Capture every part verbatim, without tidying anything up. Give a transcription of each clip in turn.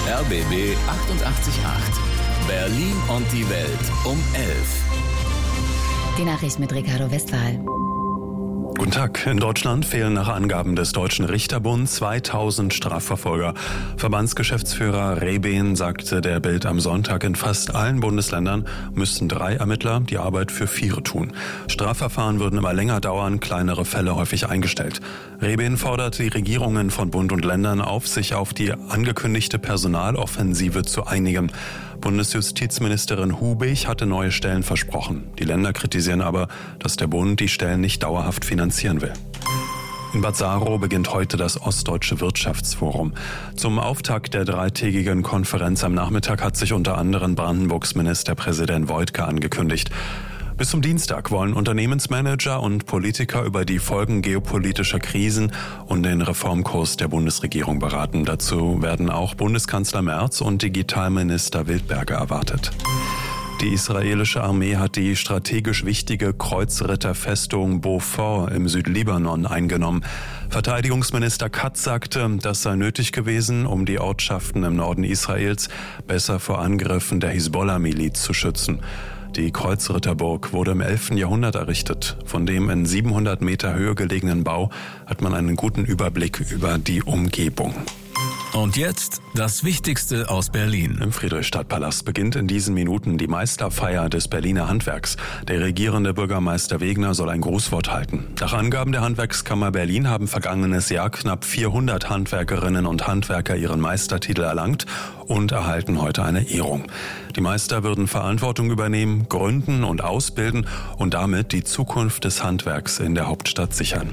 R B B achtundachtzig Komma acht. Berlin und die Welt um elf. Die Nachricht mit Ricardo Westphal. Guten Tag. In Deutschland fehlen nach Angaben des Deutschen Richterbunds zweitausend Strafverfolger. Verbandsgeschäftsführer Rehben sagte der Bild am Sonntag, in fast allen Bundesländern müssten drei Ermittler die Arbeit für vier tun. Strafverfahren würden immer länger dauern, kleinere Fälle häufig eingestellt. Rehben fordert die Regierungen von Bund und Ländern auf, sich auf die angekündigte Personaloffensive zu einigen. Bundesjustizministerin Hubig hatte neue Stellen versprochen. Die Länder kritisieren aber, dass der Bund die Stellen nicht dauerhaft finanzieren will. In Bad Saarow beginnt heute das Ostdeutsche Wirtschaftsforum. Zum Auftakt der dreitägigen Konferenz am Nachmittag hat sich unter anderem Brandenburgs Ministerpräsident Woidke angekündigt. Bis zum Dienstag wollen Unternehmensmanager und Politiker über die Folgen geopolitischer Krisen und den Reformkurs der Bundesregierung beraten. Dazu werden auch Bundeskanzler Merz und Digitalminister Wildberger erwartet. Die israelische Armee hat die strategisch wichtige Kreuzritterfestung Beaufort im Südlibanon eingenommen. Verteidigungsminister Katz sagte, das sei nötig gewesen, um die Ortschaften im Norden Israels besser vor Angriffen der Hisbollah-Miliz zu schützen. Die Kreuzritterburg wurde im elften Jahrhundert errichtet. Von dem in siebenhundert Meter Höhe gelegenen Bau hat man einen guten Überblick über die Umgebung. Und jetzt das Wichtigste aus Berlin. Im Friedrichstadtpalast beginnt in diesen Minuten die Meisterfeier des Berliner Handwerks. Der regierende Bürgermeister Wegner soll ein Grußwort halten. Nach Angaben der Handwerkskammer Berlin haben vergangenes Jahr knapp vierhundert Handwerkerinnen und Handwerker ihren Meistertitel erlangt und erhalten heute eine Ehrung. Die Meister würden Verantwortung übernehmen, gründen und ausbilden und damit die Zukunft des Handwerks in der Hauptstadt sichern.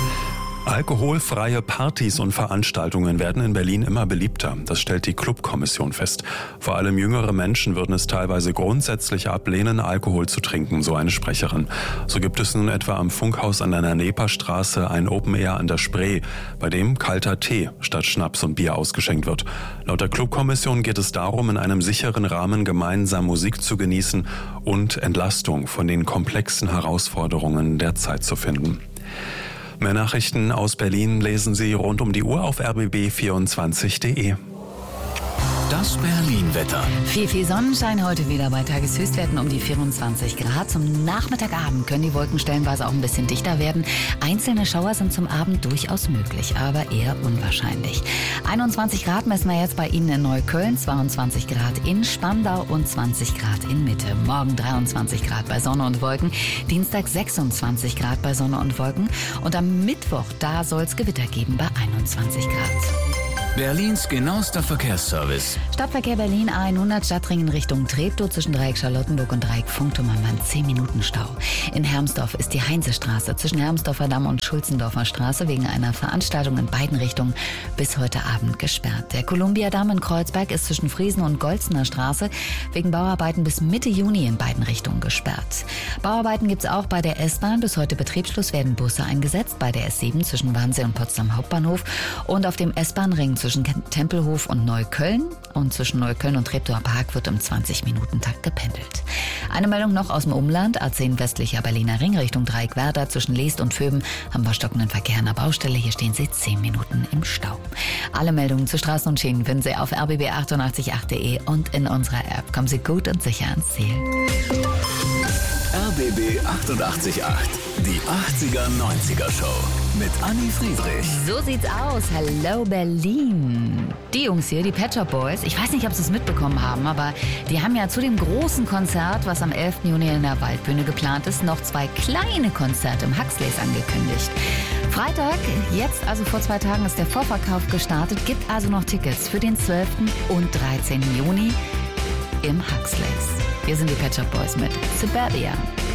Alkoholfreie Partys und Veranstaltungen werden in Berlin immer beliebter. Das stellt die Clubkommission fest. Vor allem jüngere Menschen würden es teilweise grundsätzlich ablehnen, Alkohol zu trinken, so eine Sprecherin. So gibt es nun etwa am Funkhaus an der Neperstraße ein Open Air an der Spree, bei dem kalter Tee statt Schnaps und Bier ausgeschenkt wird. Laut der Clubkommission geht es darum, in einem sicheren Rahmen gemeinsam Musik zu genießen und Entlastung von den komplexen Herausforderungen der Zeit zu finden. Mehr Nachrichten aus Berlin lesen Sie rund um die Uhr auf r b b vierundzwanzig punkt de. Das Berlin-Wetter. Viel, viel Sonnenschein heute wieder bei Tageshöchstwerten um die vierundzwanzig Grad. Zum Nachmittagabend können die Wolken stellenweise auch ein bisschen dichter werden. Einzelne Schauer sind zum Abend durchaus möglich, aber eher unwahrscheinlich. einundzwanzig Grad messen wir jetzt bei Ihnen in Neukölln, zweiundzwanzig Grad in Spandau und zwanzig Grad in Mitte. Morgen dreiundzwanzig Grad bei Sonne und Wolken, Dienstag sechsundzwanzig Grad bei Sonne und Wolken und am Mittwoch, da soll es Gewitter geben bei einundzwanzig Grad. Berlins genauester Verkehrsservice. Stadtverkehr Berlin A hundert Stadtring in Richtung Treptow zwischen Dreieck Charlottenburg und Dreieck Funkturm haben wir einen zehn Minuten Stau. In Hermsdorf ist die Heinzestraße zwischen Hermsdorfer Damm und Schulzendorfer Straße wegen einer Veranstaltung in beiden Richtungen bis heute Abend gesperrt. Der Columbia-Damm in Kreuzberg ist zwischen Friesen und Golzener Straße wegen Bauarbeiten bis Mitte Juni in beiden Richtungen gesperrt. Bauarbeiten gibt es auch bei der S-Bahn. Bis heute Betriebsschluss werden Busse eingesetzt bei der S sieben zwischen Wannsee und Potsdam Hauptbahnhof und auf dem S-Bahn-Ring zwischen Tempelhof und Neukölln und zwischen Neukölln und Treptower Park wird im zwanzig Minuten Takt gependelt. Eine Meldung noch aus dem Umland. A zehn westlicher Berliner Ring Richtung Dreieck-Werder zwischen Leest und Vöben haben wir stockenden Verkehr an der Baustelle. Hier stehen Sie zehn Minuten im Stau. Alle Meldungen zu Straßen und Schienen finden Sie auf r b b achtundachtzig Komma acht punkt de und in unserer App. Kommen Sie gut und sicher ans Ziel. R B B achtundachtzig Komma acht. Die achtziger neunziger Show mit Anni Friedrich. So sieht's aus. Hallo Berlin. Die Jungs hier, die Pet Shop Boys, ich weiß nicht, ob sie es mitbekommen haben, aber die haben ja zu dem großen Konzert, was am elften Juni in der Waldbühne geplant ist, noch zwei kleine Konzerte im Huxleys angekündigt. Freitag, jetzt also vor zwei Tagen, ist der Vorverkauf gestartet, gibt also noch Tickets für den zwölften und dreizehnten Juni im Huxleys. Hier sind die Pet Shop Boys mit Suburbia.